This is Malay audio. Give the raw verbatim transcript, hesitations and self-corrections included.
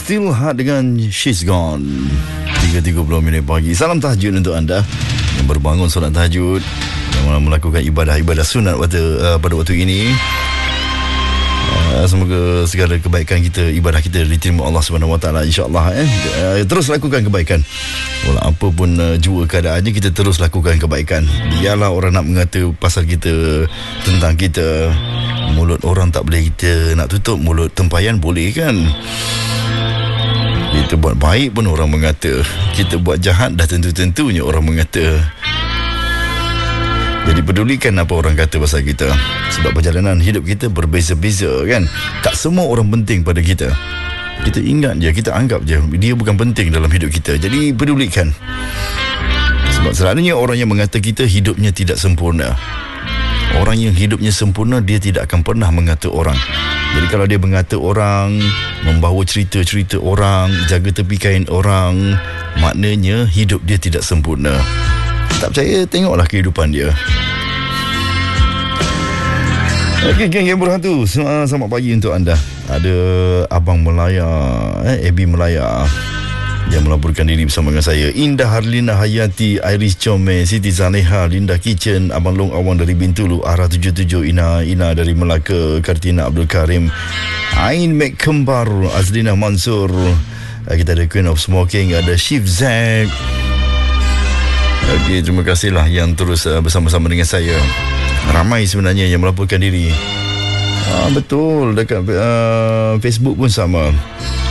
Still Hard dengan She's Gone. tiga tiga puluh minit pagi. Salam tahajud untuk anda yang berbangun solat tahajud, yang melakukan ibadah-ibadah sunat pada, uh, pada waktu ini. Uh, semoga segala kebaikan kita, ibadah kita diterima Allah Subhanahu Wa Taala, insya-Allah. Eh. Uh, terus lakukan kebaikan. Walau apa pun uh, jua keadaannya, kita terus lakukan kebaikan. Biarlah orang nak mengata pasal kita, tentang kita. Mulut orang tak boleh kita nak tutup, mulut tempayan boleh kan. Kita buat baik pun orang mengata, kita buat jahat dah tentu-tentunya orang mengata. Jadi pedulikan apa orang kata pasal kita, sebab perjalanan hidup kita berbeza-beza kan. Tak semua orang penting pada kita. Kita ingat je, kita anggap je dia bukan penting dalam hidup kita. Jadi pedulikan. Sebab selalunya orang yang mengata kita hidupnya tidak sempurna. Orang yang hidupnya sempurna, dia tidak akan pernah mengata orang. Jadi kalau dia mengata orang, membawa cerita-cerita orang, jaga tepi kain orang, maknanya hidup dia tidak sempurna. Tak percaya, tengoklah kehidupan dia. Okey, geng yang berhantu, selamat pagi untuk anda. Ada Abang Melaya, eh, Abby Melaya yang melaporkan diri bersama dengan saya. Indah Harlina Hayati, Iris Comel, Siti Zaleha, Linda Kitchen, Abang Long Awang dari Bintulu, Arah tujuh tujuh, Ina Ina dari Melaka, Kartina Abdul Karim, Ain Mek Kembar, Azlina Mansur. Kita ada Queen of Smoking, ada Chief Zack. Okey, terima kasihlah yang terus uh, bersama-sama dengan saya. Ramai sebenarnya yang melaporkan diri. Ah, betul, dekat uh, Facebook pun sama.